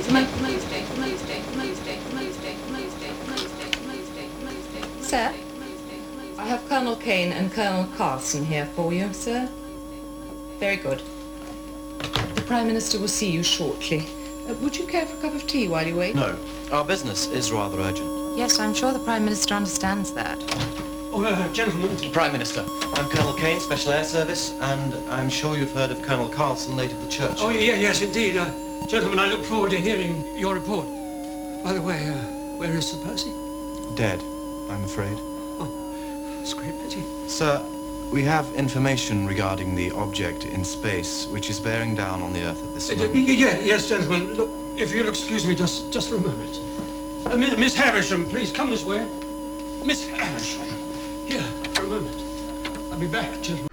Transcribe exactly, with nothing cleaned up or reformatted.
gentlemen. Sir, I have Colonel Kane and Colonel Carson here for you, sir. Very good. The Prime Minister will see you shortly. Uh, would you care for a cup of tea while you wait? No. Our business is rather urgent. Yes, I'm sure the Prime Minister understands that. Oh, uh, gentlemen. Prime Minister, I'm Colonel Kane, Special Air Service, and I'm sure you've heard of Colonel Carson, late of the church. Oh, yeah, yes, indeed. Uh, gentlemen, I look forward to hearing your report. By the way, uh, where is Sir Percy? Dead, I'm afraid. Oh, it's a great pity. Sir, we have information regarding the object in space which is bearing down on the Earth at this Uh, moment. yeah, yes, gentlemen. Look, if you'll excuse me just, just for a moment. Uh, Miss, Miss Havisham, please come this way. Miss Havisham. Here, for a moment. I'll be back, gentlemen.